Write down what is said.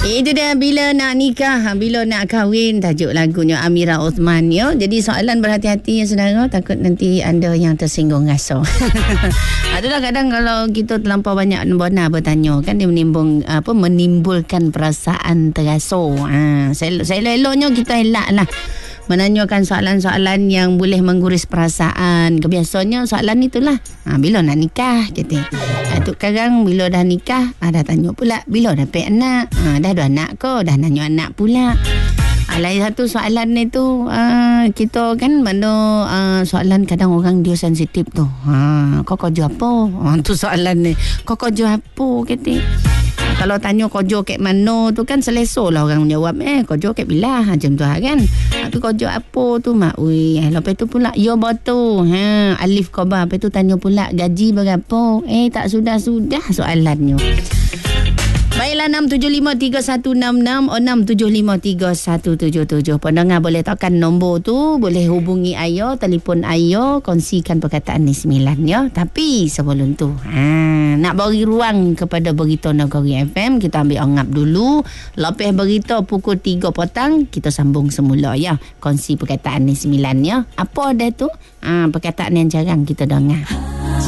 Itu dia bila nak nikah, bila nak kahwin, tajuk lagunya Amira Othman ya. Jadi soalan berhati-hati ya saudara, takut nanti anda yang tersinggung rasa. Itulah kadang kalau kita terlampau banyak bona bertanya kan, dia menimbulkan perasaan terasa. Saya eloknya kita elaklah menanyakan soalan-soalan yang boleh mengguris perasaan. Kebiasaannya soalan itulah, bila nak nikah gitu. Tu sekarang bila dah nikah, dah tanya pula bila dapat anak. Dah ada anak ke? Dah nanya anak pula. Lain satu soalan ni tu, kita kan mana soalan kadang orang dia sensitif tu. Kau kerja apa? Tu soalan ni. Kau kerja apa kata? Kalau tanya kerja kat mana tu kan selesa lah orang menjawab. Kerja kat bila macam tu kan. Tu kerja apa tu mak? Lepas tu pula ya betul. Alif khabar. Lepas tu tanya pula gaji berapa? Tak sudah-sudah soalannya. Baiklah, 6753166 6753177. Pendengar boleh tekan nombor tu, boleh hubungi Ayo, telefon Ayo, kongsikan perkataan ni 9 ya. Tapi sebelum tu, nak bagi ruang kepada Berita Negeri FM, kita ambil angap dulu. Lepas berita pukul 3 petang, kita sambung semula ya. Kongsi perkataan ni 9 ya. Apa dia tu? Perkataan yang jarang kita dengar.